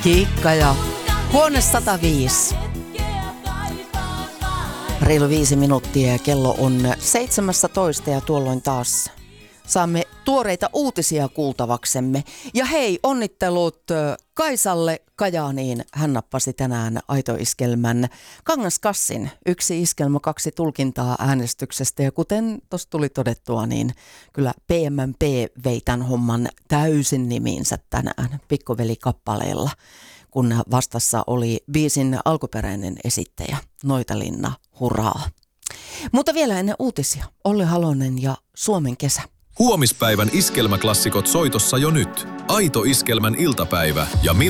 Kiikka ja huone 105. Reilu 5 minuuttia ja kello on 17 ja tuolloin taas saamme tuoreita uutisia kuultavaksemme. Ja hei, onnittelut Kaisalle Kajaaniin. Hän nappasi tänään Aito-iskelmän Kangaskassin. 1 iskelmä, 2 tulkintaa äänestyksestä. Ja kuten tuossa tuli todettua, niin kyllä PMMP vei tämän homman täysin nimiinsä tänään Pikkuveli-kappaleella, kun vastassa oli biisin alkuperäinen esittäjä Noitalinna, hurraa. Mutta vielä ennen uutisia, Olli Halonen ja Suomen kesä. Huomispäivän iskelmäklassikot soitossa jo nyt. Aito-iskelmän iltapäivä ja